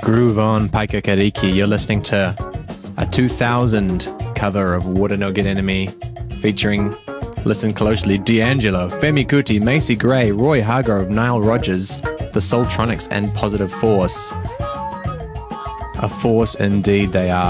Groove on, Paika Kariki. You're listening to a 2000 cover of Water No Get Enemy featuring, listen closely, D'Angelo, Femi Kuti, Macy Gray, Roy Hargrove, Nile Rodgers, The Soultronics, and Positive Force. A force indeed they are.